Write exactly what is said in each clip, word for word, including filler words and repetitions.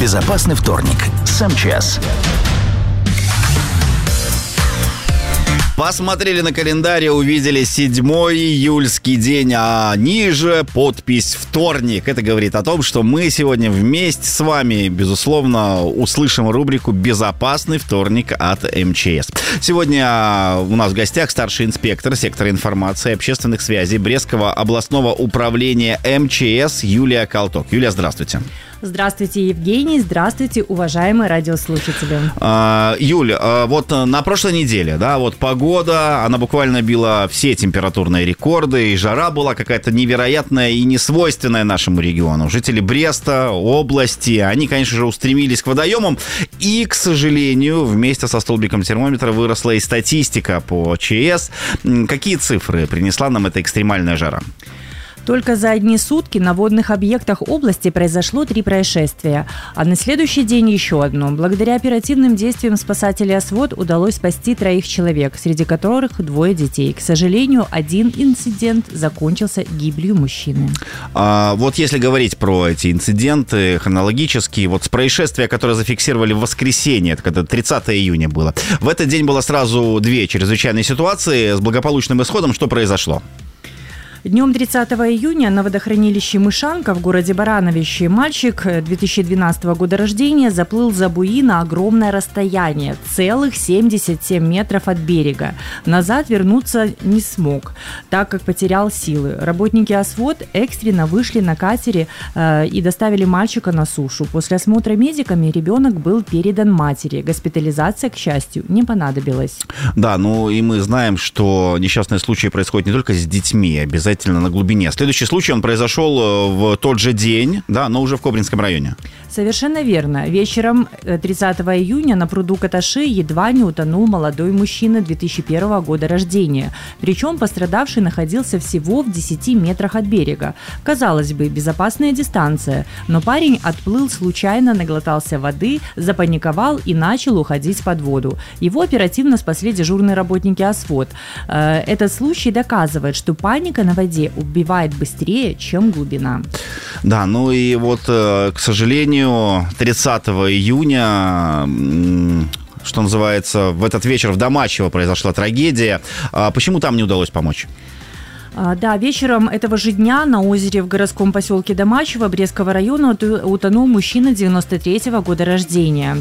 Безопасный вторник с МЧС. Посмотрели на календарь и увидели седьмой июльский день, а ниже подпись «Вторник». Это говорит о том, что мы сегодня вместе с вами, безусловно, услышим рубрику «Безопасный вторник» от МЧС. Сегодня у нас в гостях старший инспектор сектора информации и общественных связей Брестского областного управления МЧС Юлия Колток. Юлия, здравствуйте. Здравствуйте, Евгений. Здравствуйте, уважаемые радиослушатели. А, Юль, а вот на прошлой неделе, да, вот погода, она буквально била все температурные рекорды, и жара была какая-то невероятная и несвойственная нашему региону. Жители Бреста, области, они, конечно же, устремились к водоемам, и, к сожалению, вместе со столбиком термометра выросла и статистика по ЧС. Какие цифры принесла нам эта экстремальная жара? Только за одни сутки на водных объектах области произошло три происшествия, а на следующий день еще одно. Благодаря оперативным действиям спасателей ОСВОД удалось спасти троих человек, среди которых двое детей. К сожалению, один инцидент закончился гибелью мужчины. А вот если говорить про эти инциденты хронологически, вот с происшествия, которое зафиксировали в воскресенье, это когда тридцатого июня было, в этот день было сразу две чрезвычайные ситуации с благополучным исходом. Что произошло? Днем тридцатого июня на водохранилище Мышанка в городе Барановичи мальчик две тысячи двенадцатого года рождения заплыл за буи на огромное расстояние, целых семьдесят семь метров от берега. Назад вернуться не смог, так как потерял силы. Работники ОСВОД экстренно вышли на катере э, и доставили мальчика на сушу. После осмотра медиками ребенок был передан матери. Госпитализация, к счастью, не понадобилась. Да, ну и мы знаем, что несчастные случаи происходят не только с детьми, обязательно на глубине. Следующий случай, он произошел в тот же день, да, но уже в Кобринском районе. Совершенно верно. Вечером тридцатого июня на пруду Каташи едва не утонул молодой мужчина две тысячи первого года рождения. Причем пострадавший находился всего в десяти метрах от берега. Казалось бы, безопасная дистанция, но парень отплыл случайно, наглотался воды, запаниковал и начал уходить под воду. Его оперативно спасли дежурные работники ОСВОД. Этот случай доказывает, что паника на воде убивает быстрее, чем глубина. Да, ну и вот, к сожалению, тридцатого июня, что называется, в этот вечер в Домачево произошла трагедия. Почему там не удалось помочь? Да, вечером этого же дня на озере в городском поселке Домачево Брестского района утонул мужчина девяносто третьего года рождения.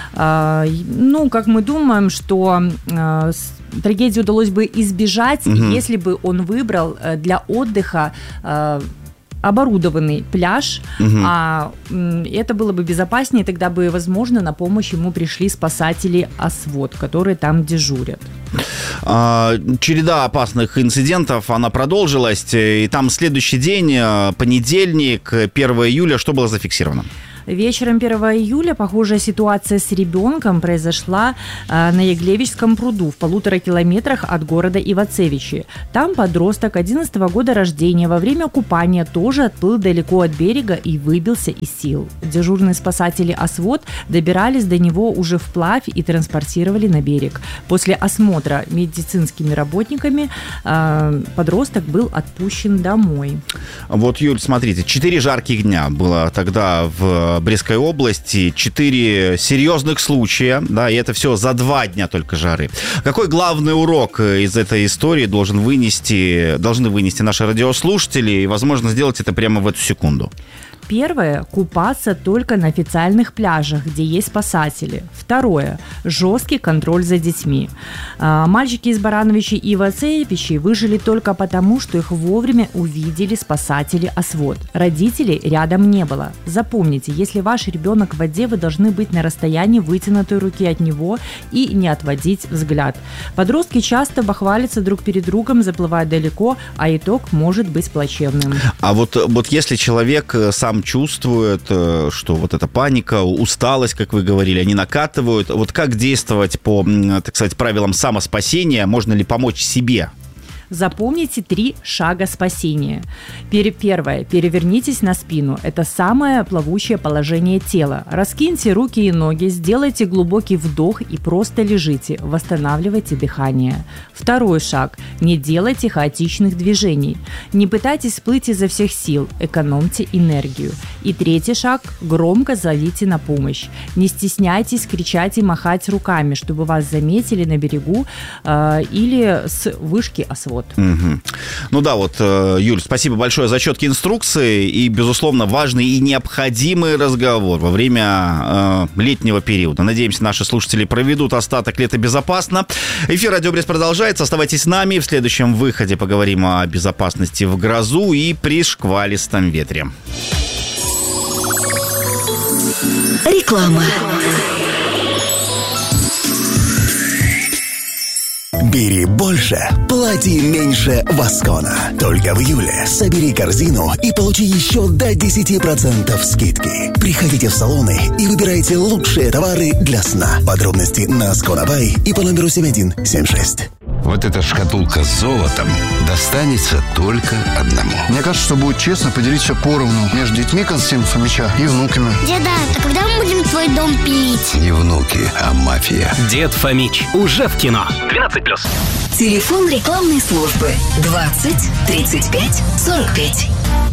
Ну, как мы думаем, что трагедию удалось бы избежать, угу. если бы он выбрал для отдыха оборудованный пляж, угу. а это было бы безопаснее, тогда бы, возможно, на помощь ему пришли спасатели ОСВОД, которые там дежурят. А, череда опасных инцидентов, она продолжилась, и там следующий день, понедельник, первого июля, что было зафиксировано? Вечером первого июля похожая ситуация с ребенком произошла э, на Яглевичском пруду в полутора километрах от города Ивацевичи. Там подросток одиннадцатого года рождения во время купания тоже отплыл далеко от берега и выбился из сил. Дежурные спасатели ОСВОД добирались до него уже вплавь и транспортировали на берег. После осмотра медицинскими работниками э, подросток был отпущен домой. Вот, Юль, смотрите, четыре жарких дня было тогда в Брестской области, четыре серьезных случая, да, и это все за два дня только жары. Какой главный урок из этой истории должен вынести, должны вынести наши радиослушатели, и, возможно, сделать это прямо в эту секунду? Первое – купаться только на официальных пляжах, где есть спасатели. Второе – жесткий контроль за детьми. Мальчики из Барановичей и Ивацевичей выжили только потому, что их вовремя увидели спасатели ОСВОД. Родителей рядом не было. Запомните, если ваш ребенок в воде, вы должны быть на расстоянии вытянутой руки от него и не отводить взгляд. Подростки часто бахвалятся друг перед другом, заплывают далеко, а итог может быть плачевным. А вот, вот если человек сам чувствует, что вот эта паника, усталость, как вы говорили, они накатывают. Вот как действовать по, так сказать, правилам самоспасения? Можно ли помочь себе? Запомните три шага спасения. Первое. Перевернитесь на спину. Это самое плавучее положение тела. Раскиньте руки и ноги, сделайте глубокий вдох и просто лежите. Восстанавливайте дыхание. Второй шаг. Не делайте хаотичных движений. Не пытайтесь всплыть изо всех сил. Экономьте энергию. И третий шаг. Громко зовите на помощь. Не стесняйтесь кричать и махать руками, чтобы вас заметили на берегу э, или с вышки о свод. Угу. Ну да, вот, Юль, спасибо большое за четкие инструкции и, безусловно, важный и необходимый разговор во время э, летнего периода. Надеемся, наши слушатели проведут остаток лета безопасно. Эфир «Радио Брест» продолжается. Оставайтесь с нами. В следующем выходе поговорим о безопасности в грозу и при шквалистом ветре. Реклама. Бери больше, плати меньше Васкона. Только в июле собери корзину и получи еще до десять процентов скидки. Приходите в салоны и выбирайте лучшие товары для сна. Подробности на Ascona.by и по номеру семь один семь шесть. Вот эта шкатулка с золотом достанется только одному. Мне кажется, что будет честно поделить все поровну между детьми Константина Фомича и внуками. Деда, а когда мы будем твой дом пилить? Не внуки, а мафия. Дед Фомич уже в кино. двенадцать плюс. Телефон рекламной службы двадцать тридцать пять сорок пять.